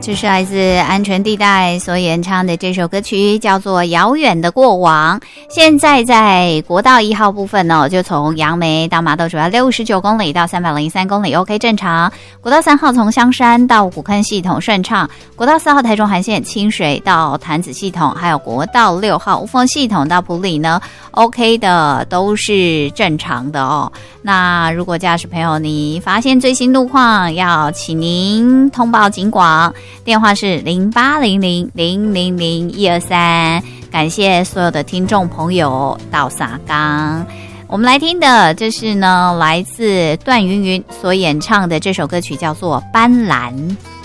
这是来自安全地带所演唱的这首歌曲，叫做《遥远的过往》。现在在国道1号部分呢，就从杨梅到麻豆主要69公里到303公里 OK 正常。国道3号从香山到古坑系统顺畅。国道4号台中环线清水到潭子系统，还有国道6号雾峰系统到埔里呢 OK 的都是正常的哦。那如果驾驶朋友你发现最新路况，要请您通报警广，电话是0800000123。感谢所有的听众朋友到撒刚。我们来听的这是呢来自段云云所演唱的这首歌曲，叫做《斑斓》。